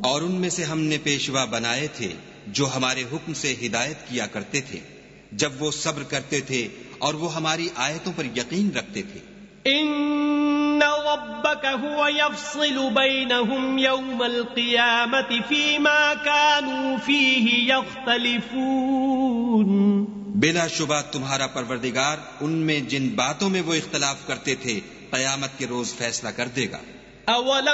और उनमें से हमने पेशवा बनाए थे जो हमारे हुक्म से हिदायत किया करते थे, जब वो सब्र करते थे और वो हमारी आयतों पर यकीन रखते थे। इन्ना रब्बका हुवा यफ़्सिलु बैनहुम यौमल क़ियामति फ़ीमा कानू फ़ीहि यख़्तलिफ़ून। बिलाशुबा तुम्हारा परवरदिगार उनमें जिन बातों में वो इख्तलाफ करते थे, क़यामत के रोज फैसला कर देगा।